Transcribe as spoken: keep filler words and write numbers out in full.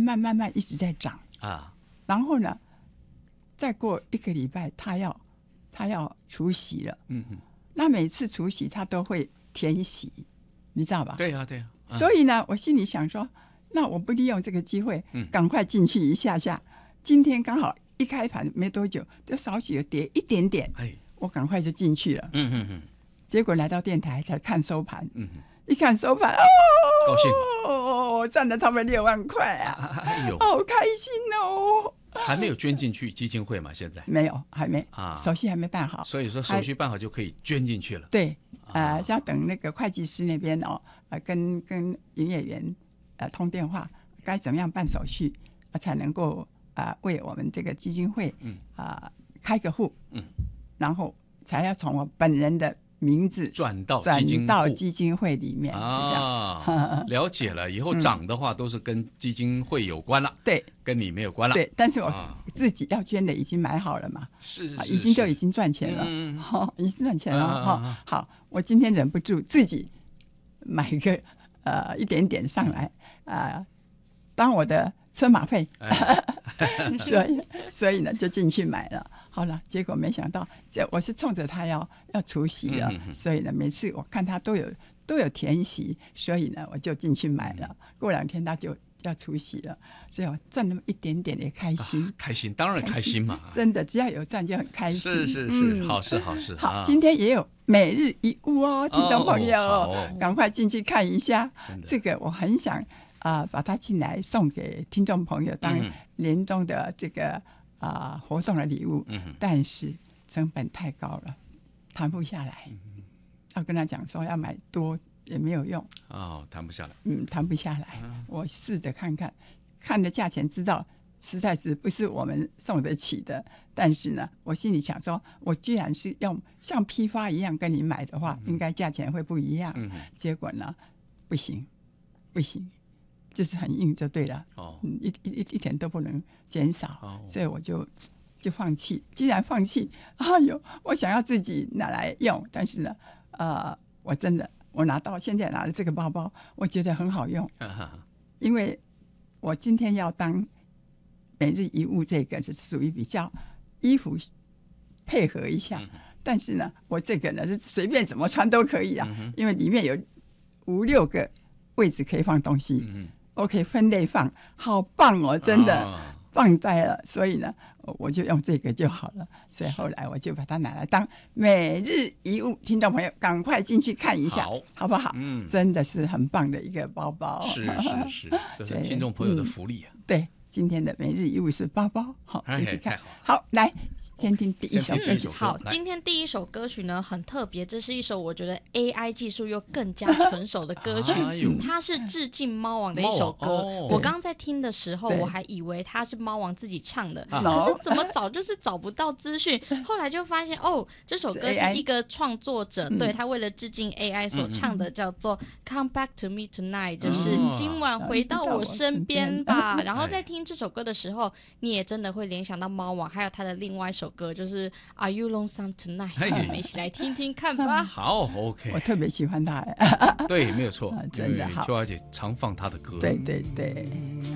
慢慢慢一直在长啊。 然后呢，再过一个礼拜，他要他要除息了。 嗯嗯。 那每次除息他都会填息，你知道吧？ 对呀、啊、对呀、啊。 所以呢，我心里想说，那我不利用这个机会，嗯，赶快进去一下下。今天刚好一开盘没多久，就少许有跌一点点，哎，我赶快就进去了。嗯嗯嗯。结果来到电台才看收盘，嗯，一看收盘，哦， 高兴， 哦，赚了他们六万块啊！哎呦，好开心哦！ 还没有捐进去基金会嘛？现在没有，还没啊，手续还没办好。 所以说手续办好就可以捐进去了。 对，呃，要等那个会计师那边哦，呃，跟跟营业员呃通电话，该怎么样办手续，呃、才能够啊、呃、为我们这个基金会嗯啊、呃、开个户，嗯，然后才要从我本人的名字转到转到基金会里面啊，了解了。以后涨的话都是跟基金会有关了， 对、嗯， 跟你没有关了。 对，但是我自己要捐的已经买好了嘛， 是、 啊，已经就已经赚钱了，嗯，好，已经赚钱了，哈、啊，好，我今天忍不住自己买一个呃一点点上来啊、呃，当我的车马费，哎、所以所以呢就进去买了。好了，结果没想到，这我是冲着他要要除息了、嗯，所以呢，每次我看他都有都有填息，所以呢，我就进去买了。过两天他就要除息了，所以我赚那么一点点也开心， 啊、开心，当然开心嘛， 真的，只要有赚就很开心。 是是是，嗯、好事好事。 好、啊，今天也有每日一物哦，听众朋友，哦、赶快进去看一下。这个我很想啊、呃，把它进来送给听众朋友当年终的这个。啊、呃，活动的礼物、嗯，但是成本太高了，谈不下来。嗯、要跟他讲说要买多也没有用。 哦，谈不下来。 嗯，谈不下来。嗯、我试着看看，看的价钱知道实在是不是我们送得起的。但是呢，我心里想说，我居然是用像批发一样跟你买的话，嗯、应该价钱会不一样。嗯、结果呢，不行，不行。就是很硬就对了，哦，一一一一点都不能减少，哦，所以我就就放弃。既然放弃，哎呦，我想要自己拿来用，但是呢，呃，我真的我拿到现在拿的这个包包，我觉得很好用，啊、因为我今天要当每日一物，这个是属于比较衣服配合一下，嗯、但是呢，我这个呢是随便怎么穿都可以啊，嗯、因为里面有五六个位置可以放东西。嗯我可以分类放，好棒哦，真的、哦、棒呆了。所以呢，我就用这个就好了。所以后来我就把它拿来当每日一物，听众朋友赶快进去看一下，好，好不好？嗯，真的是很棒的一个包包。 是是是，这是听众朋友的福利啊。 嗯、对，今天的每日一物是包包，好，进去看。好，来。先听第一首歌曲。 嗯、好，今天第一首歌曲呢很特别，这是一首我觉得 A I 技术又更加纯熟的歌曲，哎、它是致敬猫王的一首歌。哦、我刚刚在听的时候，我还以为它是猫王自己唱的，可是怎么找就是找不到资讯。后来就发现哦，这首歌是一个创作者，对他为了致敬 A I 所唱的，叫做 Come Back to Me Tonight，、嗯、就是今晚回到我身边吧。嗯、然后在听这首歌的时候，你也真的会联想到猫王，还有他的另外一首歌就是 Are You Lonesome Tonight， 我们一起来听听看吧。 好 ，OK， 我特别喜欢他。 对，没有错， 真的好。 邱小姐常放他的歌。 对对对。